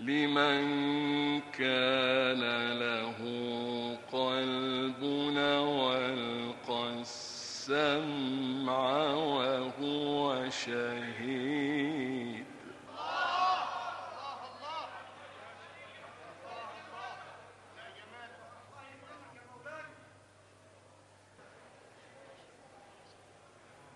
لمن كان له قلب والقى السمع وهو شهيد.